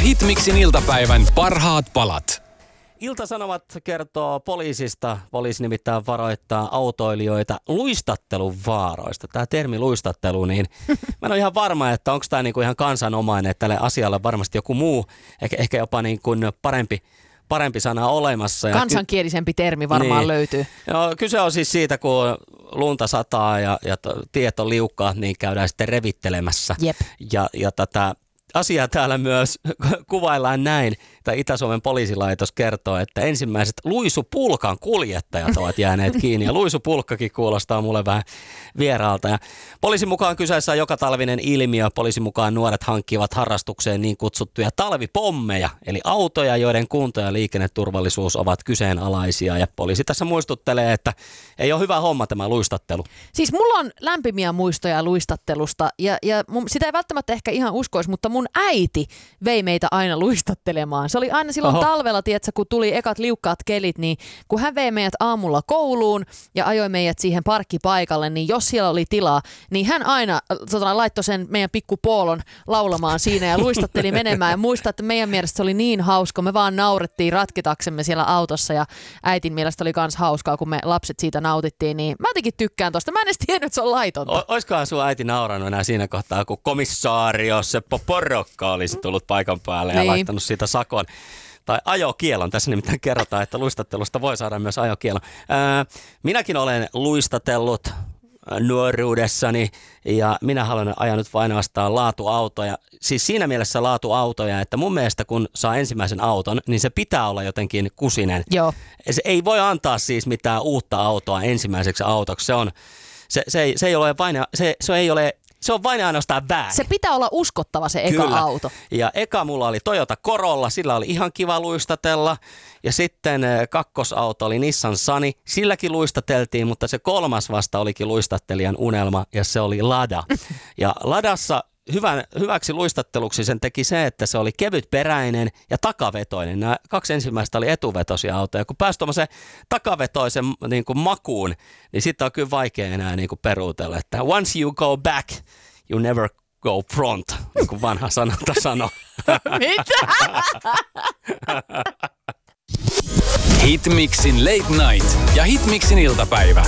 Hitmixin iltapäivän parhaat palat. Ilta-Sanomat kertoo poliisista. Poliisi nimittäin varoittaa autoilijoita luistattelun vaaroista. Tämä termi luistattelu, niin mä en ole ihan varma, että onko tämä niinku ihan kansanomainen, että tälle asialle varmasti joku muu, ehkä jopa niin kuin parempi sana olemassa. Kansankielisempi termi varmaan niin löytyy. Joo, kyse on siis siitä, kun lunta sataa ja tiet on liukkaat, niin käydään sitten revittelemässä. Jep. Ja tätä asiaa täällä myös kuvaillaan näin. Tämä Itä-Suomen poliisilaitos kertoo, että ensimmäiset luisupulkan kuljettajat ovat jääneet kiinni. Ja luisupulkkakin kuulostaa mulle vähän vieraalta. Ja poliisin mukaan kyseessä on jokatalvinen ilmiö. Poliisin mukaan nuoret hankkivat harrastukseen niin kutsuttuja talvipommeja, eli autoja, joiden kunto ja liikenneturvallisuus ovat kyseenalaisia. Ja poliisi tässä muistuttelee, että ei ole hyvä homma tämä luistattelu. Siis mulla on lämpimiä muistoja luistattelusta ja sitä ei välttämättä ehkä ihan uskoisi, mutta mun äiti vei meitä aina luistattelemaan. Se oli aina silloin talvella, tietsä, kun tuli ekat liukkaat kelit, niin kun hän vei meidät aamulla kouluun ja ajoi meidät siihen parkkipaikalle, niin jos siellä oli tilaa, niin hän aina laittoi sen meidän pikkupoolon laulamaan siinä ja luistatteli menemään. Ja muistaa, että meidän mielestä se oli niin hauska. Me vaan naurettiin ratkitaksemme siellä autossa ja äitin mielestä oli kans hauskaa, kun me lapset siitä nautittiin. Niin mä jotenkin tykkään tosta. Mä en edes tiennyt, että se on laitonta. Oiskohan sun äiti naurannut enää siinä kohtaa, kun komissaario Seppo Porokka olisi tullut paikan päälle ja laittanut siitä sakon. Tai ajokielon. Tässä nimittäin kerrotaan, että luistattelusta voi saada myös ajokielon. Minäkin olen luistatellut nuoruudessani ja minä haluan ajaa nyt vain ainoastaan laatuautoja. Siis siinä mielessä laatuautoja, että mun mielestä kun saa ensimmäisen auton, niin se pitää olla jotenkin kusinen. Joo. Se ei voi antaa siis mitään uutta autoa ensimmäiseksi autoksi. Se on vain ainoastaan väärin. Se pitää olla uskottava se eka auto. Ja eka mulla oli Toyota Corolla, sillä oli ihan kiva luistatella. Ja sitten kakkosauto oli Nissan Sunny, silläkin luistateltiin, mutta se kolmas vasta olikin luistattelijan unelma ja se oli Lada. Ja Ladassa hyväksi luistatteluksi sen teki se, että se oli kevytperäinen ja takavetoinen. Nämä kaksi ensimmäistä oli etuvetoisia autoja. Kun pääsi tuommoisen takavetoisen niin kuin makuun, niin sitten on kyllä vaikea enää niin kuin peruutella, että once you go back, you never go front, niin kuin vanha sanonta sanoo. Mitä? Hitmixin Late Night ja Hitmixin iltapäivä.